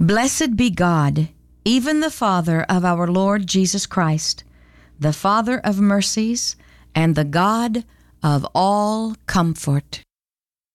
Blessed be God, even the Father of our Lord Jesus Christ, the Father of mercies and the God of all comfort.